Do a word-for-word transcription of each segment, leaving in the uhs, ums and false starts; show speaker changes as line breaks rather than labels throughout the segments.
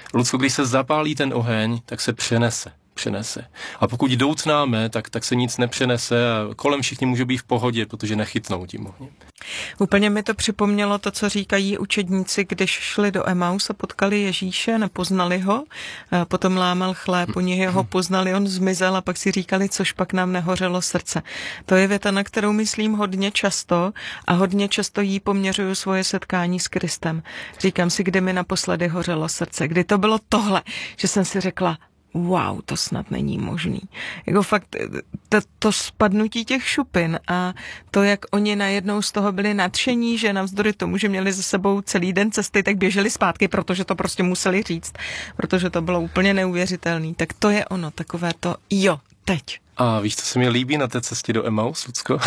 Lucko, když se zapálí ten oheň, tak se přenese. přenese. A pokud doutnáme, tak, tak se nic nepřenese a kolem všichni můžou být v pohodě, protože nechytnou tím ohněm.
Úplně mi to připomnělo to, co říkají učedníci, když šli do Emaus a potkali Ježíše, nepoznali ho, potom lámal chléb, oni ho poznali, on zmizel a pak si říkali, což pak nám nehořelo srdce. To je věta, na kterou myslím hodně často a hodně často jí poměřuju svoje setkání s Kristem. Říkám si, kdy mi naposledy hořelo srdce, kdy to bylo tohle, že jsem si řekla, wow, to snad není možný. Jako fakt to, to spadnutí těch šupin a to, jak oni najednou z toho byli nadšení, že navzdory tomu, že měli za sebou celý den cesty, tak běželi zpátky, protože to prostě museli říct, protože to bylo úplně neuvěřitelný. Tak to je ono, takové to jo, teď.
A víš, co se mi líbí na té cestě do Emaus, Lucko?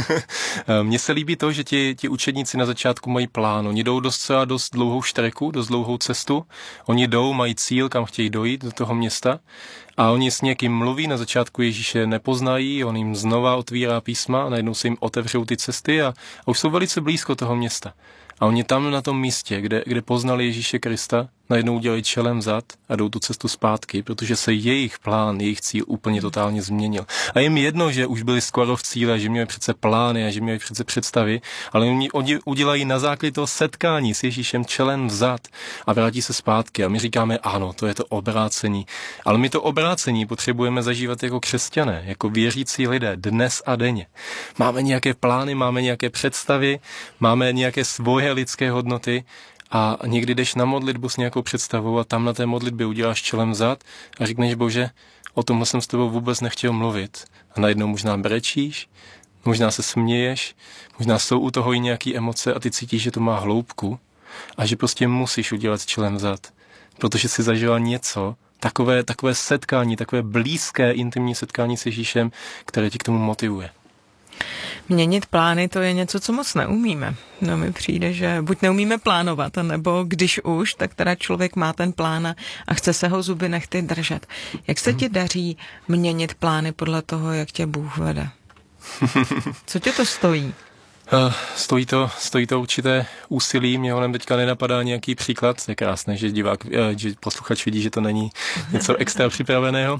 Mně se líbí to, že ti, ti učedníci na začátku mají plán. Oni jdou docela dost dlouhou štreku, dost dlouhou cestu. Oni jdou, mají cíl, kam chtějí dojít, do toho města. A oni s někým mluví, na začátku Ježíše nepoznají, on jim znova otvírá písma a najednou se jim otevřou ty cesty a, a už jsou velice blízko toho města. A oni tam na tom místě, kde, kde poznali Ježíše Krista, najednou udělají čelem vzad a jdou tu cestu zpátky, protože se jejich plán, jejich cíl úplně totálně změnil. A jim jedno, že už byli skoro v cíle, že měli přece plány a že měli přece představy, ale oni udělají na základě toho setkání s Ježíšem čelem vzad a vrátí se zpátky. A my říkáme, ano, to je to obrácení. Ale my to obrácení potřebujeme zažívat jako křesťané, jako věřící lidé, dnes a denně. Máme nějaké plány, máme nějaké představy, máme nějaké svoje lidské hodnoty, a někdy jdeš na modlitbu s nějakou představou a tam na té modlitbě uděláš čelem vzad a řekneš, Bože, o tomhle jsem s tebou vůbec nechtěl mluvit. A najednou možná brečíš, možná se směješ, možná jsou u toho i nějaké emoce a ty cítíš, že to má hloubku a že prostě musíš udělat čelem vzad, protože jsi zažila něco, takové, takové setkání, takové blízké, intimní setkání s Ježíšem, které ti k tomu motivuje.
Měnit plány, to je něco, co moc neumíme. No mi přijde, že buď neumíme plánovat, nebo když už, tak teda člověk má ten plán a chce se ho zuby nechty držet. Jak se ti daří měnit plány podle toho, jak tě Bůh vede? Co tě to stojí?
Stojí to, stojí to určité úsilí, mě honem teďka nenapadá nějaký příklad, je krásné, že divák, že posluchač vidí, že to není něco extra připraveného.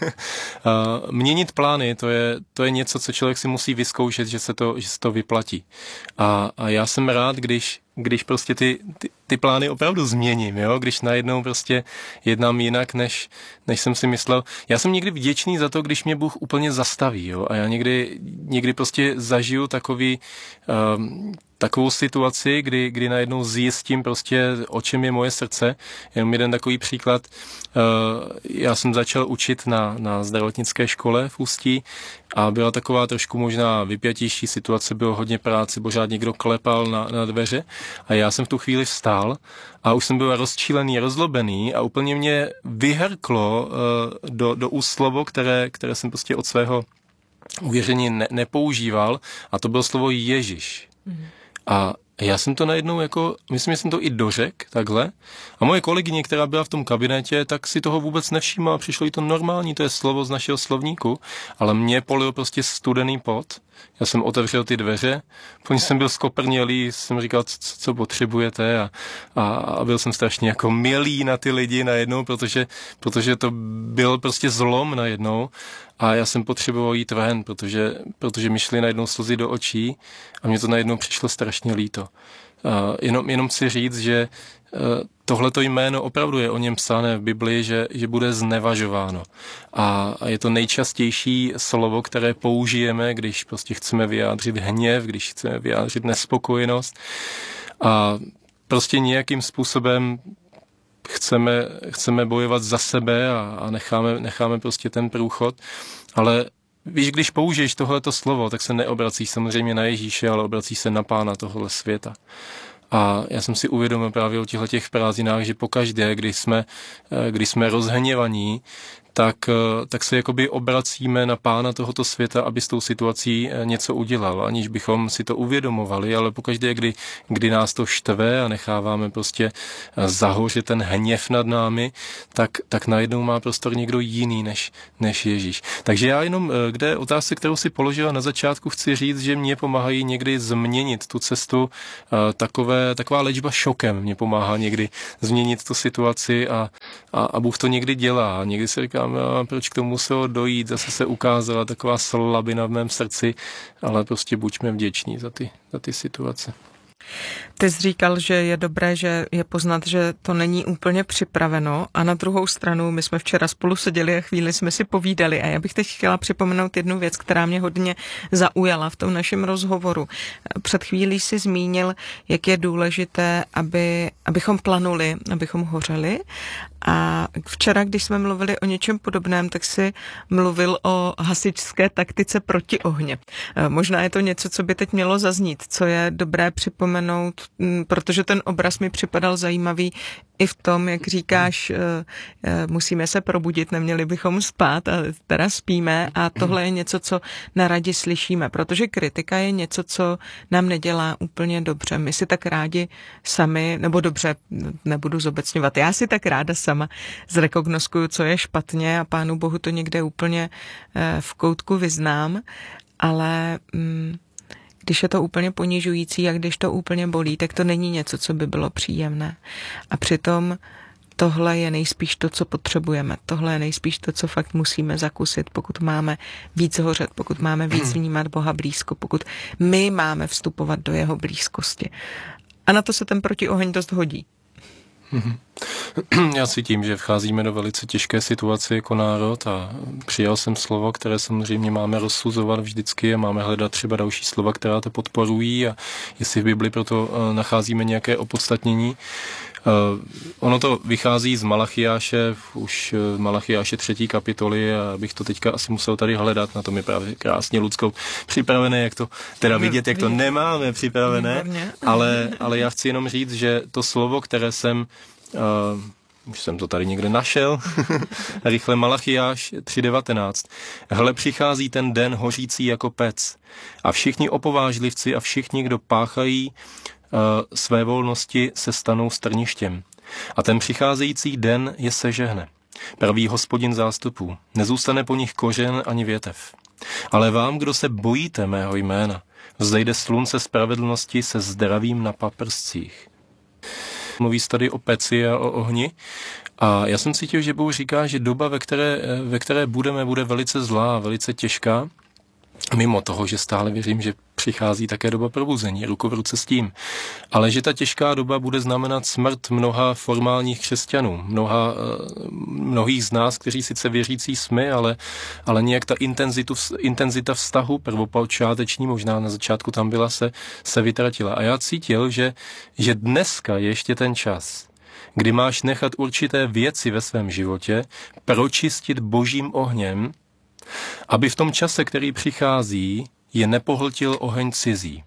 Měnit plány, to je, to je něco, co člověk si musí vyzkoušet, že se to, že se to vyplatí. A, a já jsem rád, když když prostě ty, ty, ty plány opravdu změním, jo? Když najednou prostě jednám jinak, než, než jsem si myslel. Já jsem někdy vděčný za to, když mě Bůh úplně zastaví, jo? A já někdy, někdy prostě zažiju takový, um, takovou situaci, kdy, kdy najednou zjistím prostě, o čem je moje srdce. Jenom jeden takový příklad. Uh, já jsem začal učit na, na zdravotnické škole v Ústí a byla taková trošku možná vypjatější situace, bylo hodně práce, pořád někdo klepal na, na dveře a já jsem v tu chvíli vstál a už jsem byl rozčílený, rozlobený a úplně mě vyhrklo uh, do, do úst slovo, které, které jsem prostě od svého uvěření ne, nepoužíval a to bylo slovo Ježíš. Mm. A já jsem to najednou jako, myslím, že jsem to i dořekl takhle. A moje kolegyně, která byla v tom kabinetě, tak si toho vůbec nevšímala, přišlo jí to normální, to je slovo z našeho slovníku, ale mě polil prostě studený pot. Já jsem otevřel ty dveře, plně jsem byl skoprnělý, jsem říkal, co, co potřebujete a, a, a byl jsem strašně jako milý na ty lidi najednou, protože, protože to byl prostě zlom najednou a já jsem potřeboval jít ven, protože, protože mi šly najednou slzy do očí a mě to najednou přišlo strašně líto. Uh, jenom, jenom chci říct, že uh, tohleto jméno opravdu je o něm psané v Biblii, že, že bude znevažováno. A, a je to nejčastější slovo, které použijeme, když prostě chceme vyjádřit hněv, když chceme vyjádřit nespokojenost. A prostě nějakým způsobem chceme, chceme bojovat za sebe a, a necháme, necháme prostě ten průchod. Ale víš, když použiješ tohleto slovo, tak se neobracíš samozřejmě na Ježíše, ale obracíš se na Pána tohohle světa. A já jsem si uvědomil právě o těchto prázdninách, že pokaždé, když jsme, když jsme rozhněvaní, tak, tak se jakoby obracíme na Pána tohoto světa, aby s tou situací něco udělal, aniž bychom si to uvědomovali, ale pokaždé, kdy, kdy nás to štve a necháváme prostě zahořet ten hněv nad námi, tak, tak najednou má prostor někdo jiný než, než Ježíš. Takže já jenom k té otázce, kterou si položila na začátku, chci říct, že mě pomáhají někdy změnit tu cestu, takové, taková léčba šokem mě pomáhá někdy změnit tu situaci a, a, a Bůh to někdy dělá. Někdy si říkám, a proč k tomu muselo dojít, zase se ukázala taková slabina v mém srdci, ale prostě buďme vděční za ty, za ty situace.
Ty jsi říkal, že je dobré, že je poznat, že to není úplně připraveno, a na druhou stranu my jsme včera spolu seděli a chvíli jsme si povídali a já bych teď chtěla připomenout jednu věc, která mě hodně zaujala v tom našem rozhovoru. Před chvílí si zmínil, jak je důležité, aby, abychom planuli, abychom hořeli, a včera, když jsme mluvili o něčem podobném, tak si mluvil o hasičské taktice proti ohně. Možná je to něco, co by teď mělo zaznít, co je dobré připomenout, protože ten obraz mi připadal zajímavý i v tom, jak říkáš, musíme se probudit, neměli bychom spát, a teda spíme, a tohle je něco, co neradi slyšíme, protože kritika je něco, co nám nedělá úplně dobře. My si tak rádi sami, nebo dobře, nebudu zobecňovat, já si tak ráda sama zrekognoskuju, co je špatně, a Pánu Bohu to někde úplně v koutku vyznám, ale mm, když je to úplně ponižující a když to úplně bolí, tak to není něco, co by bylo příjemné. A přitom tohle je nejspíš to, co potřebujeme. Tohle je nejspíš to, co fakt musíme zakusit, pokud máme víc hořet, pokud máme víc vnímat Boha blízko, pokud my máme vstupovat do jeho blízkosti. A na to se ten protioheň dost hodí.
Já cítím, že vcházíme do velice těžké situace jako národ a přijal jsem slovo, které samozřejmě máme rozsuzovat vždycky a máme hledat třeba další slova, která to podporují, a jestli v Bibli proto nacházíme nějaké opodstatnění. Uh, ono to vychází z Malachiáše, už uh, Malachiáše třetí kapitoly, a bych to teďka asi musel tady hledat, na to mi právě krásně Luckou připravené, jak to teda vidět, jak to nemáme připravené, ale, ale já chci jenom říct, že to slovo, které jsem, uh, už jsem to tady někde našel, rychle Malachiáš tři devatenáct. Hle, přichází ten den hořící jako pec a všichni opovážlivci a všichni, kdo páchají své volnosti, se stanou strništěm. A ten přicházející den je sežehne. Praví Hospodin zástupů. Nezůstane po nich kořen ani větev. Ale vám, kdo se bojíte mého jména, vzejde slunce spravedlnosti se zdravím na paprscích. Mluví se tady o peci a o ohni. A já jsem cítil, že Bůh říká, že doba, ve které, ve které budeme, bude velice zlá, velice těžká. Mimo toho, že stále věřím, že přichází také doba probuzení, ruku v ruce s tím. Ale že ta těžká doba bude znamenat smrt mnoha formálních křesťanů, mnoha, mnohých z nás, kteří sice věřící jsme, ale, ale nějak ta intenzitu, intenzita vztahu prvopočáteční, možná na začátku tam byla, se, se vytratila. A já cítil, že, že dneska je ještě ten čas, kdy máš nechat určité věci ve svém životě pročistit božím ohněm, aby v tom čase, který přichází, je nepohltil oheň cizí,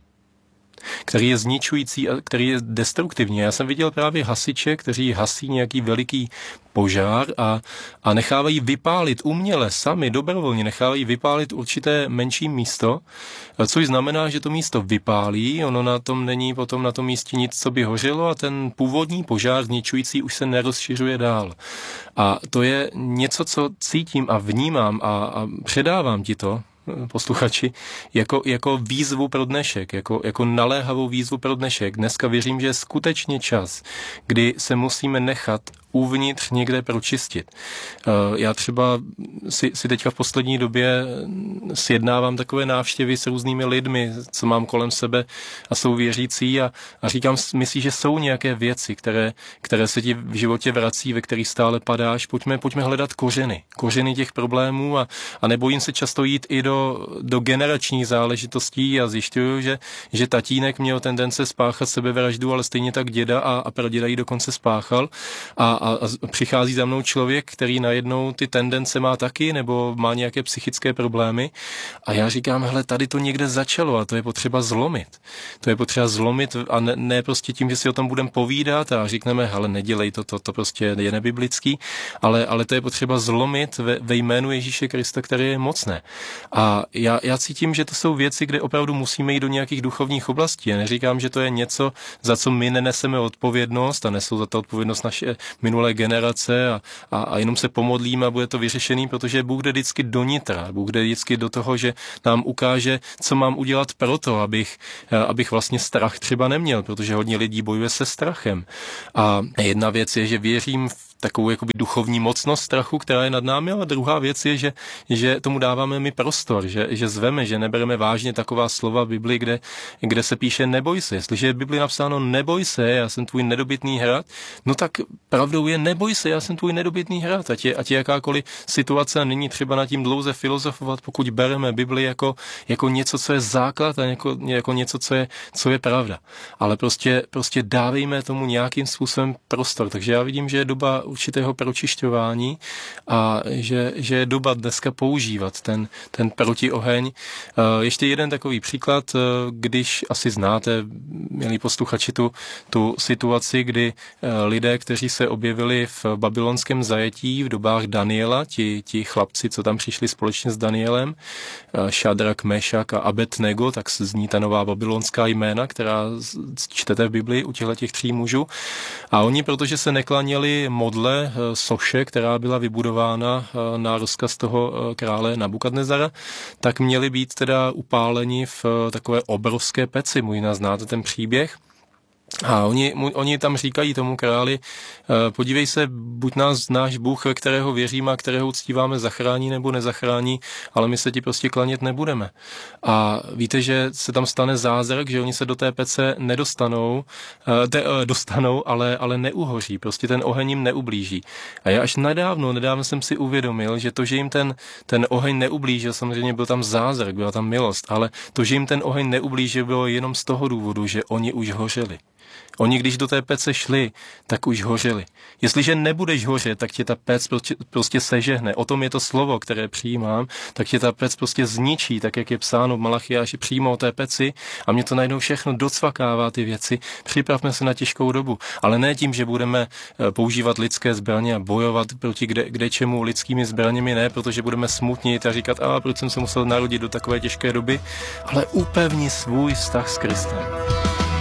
který je zničující a který je destruktivní. Já jsem viděl právě hasiče, kteří hasí nějaký veliký požár a, a nechávají vypálit uměle, sami dobrovolně nechávají vypálit určité menší místo, což znamená, že to místo vypálí, ono na tom není potom na tom místě nic, co by hořelo, a ten původní požár zničující už se nerozšiřuje dál. A to je něco, co cítím a vnímám a, a předávám ti to, posluchači, jako, jako výzvu pro dnešek, jako, jako naléhavou výzvu pro dnešek. Dneska věřím, že je skutečně čas, kdy se musíme nechat uvnitř někde pročistit. Já třeba si, si teďka v poslední době sjednávám takové návštěvy s různými lidmi, co mám kolem sebe a jsou věřící, a, a říkám, myslíš, že jsou nějaké věci, které, které se ti v životě vrací, ve kterých stále padáš, pojďme, pojďme hledat kořeny, kořeny těch problémů, a, a nebojím se často jít i do, do generačních záležitostí a zjišťuju, že, že tatínek měl tendence spáchat sebevraždu, ale stejně tak děda a, a praděda ji dokonce spáchal, a A, a přichází za mnou člověk, který najednou ty tendence má taky, nebo má nějaké psychické problémy, a já říkám, hele, tady to někde začalo a to je potřeba zlomit. To je potřeba zlomit, a ne, ne prostě tím, že si o tom budeme povídat a řekneme, hele, nedělej to, to, to prostě je nebiblický, ale, ale to je potřeba zlomit ve, ve jménu Ježíše Krista, které je mocné. A, A já, já cítím, že to jsou věci, kde opravdu musíme jít do nějakých duchovních oblastí. Já neříkám, že to je něco, za co my neneseme odpovědnost a nesou za to odpovědnost naše minulé generace a, a, a jenom se pomodlíme a bude to vyřešený, protože Bůh jde vždycky do nitra. Bůh jde vždycky do toho, že nám ukáže, co mám udělat proto, abych, abych vlastně strach třeba neměl, protože hodně lidí bojuje se strachem. A jedna věc je, že věřím v takovou jakoby duchovní mocnost strachu, která je nad námi, a druhá věc je, že, že tomu dáváme my prostor, že, že zveme, že nebereme vážně taková slova v Bibli, kde, kde se píše neboj se. Jestliže je v Bibli napsáno neboj se, já jsem tvůj nedobytný hrad, no tak pravdou je neboj se, já jsem tvůj nedobytný hrad. Ať je, ať je jakákoliv situace, a není třeba nad tím dlouze filozofovat, pokud bereme Bibli jako, jako něco, co je základ a jako, jako něco, co je, co je pravda. Ale prostě, prostě dávejme tomu nějakým způsobem prostor. Takže já vidím, že je doba určitého pročišťování a že, že je doba dneska používat ten, ten protioheň. Ještě jeden takový příklad, když asi znáte, milí posluchači, tu, tu situaci, kdy lidé, kteří se objevili v babylonském zajetí v dobách Daniela, ti, ti chlapci, co tam přišli společně s Danielem, Šadrak, Mešak a Abednego, tak zní ta nová babylonská jména, která čtete v Biblii u těchto těch tří mužů. A oni, protože se neklaněli modle soše, která byla vybudována na rozkaz toho krále Nabukadnezara, tak měli být teda upáleni v takové obrovské peci. Možná znáte ten příběh. A oni, oni tam říkají tomu králi, podívej se, buď nás náš Bůh, ve kterého věříme a kterého uctíváme, zachrání nebo nezachrání, ale my se ti prostě klanět nebudeme. A víte, že se tam stane zázrak, že oni se do té pece nedostanou, de, dostanou, ale, ale neuhoří, prostě ten oheň jim neublíží. A já až nedávno, nedávno jsem si uvědomil, že to, že jim ten, ten oheň neublížil, samozřejmě byl tam zázrak, byla tam milost, ale to, že jim ten oheň neublížil, bylo jenom z toho důvodu, že oni už hořeli. Oni, když do té pece šli, tak už hořeli. Jestliže nebudeš hořet, tak tě ta pec prostě, prostě sežehne. O tom je to slovo, které přijímám, tak tě ta pec prostě zničí, tak jak je psáno v Malachiáši přímo o té peci, a mě to najednou všechno docvakává ty věci. Připravme se na těžkou dobu, ale ne tím, že budeme používat lidské zbraně a bojovat proti kde, kde čemu lidskými zbraněmi, ne, protože budeme smutnit a říkat, a proč jsem se musel narodit do takové těžké doby, ale upevni svůj vztah s Kristem.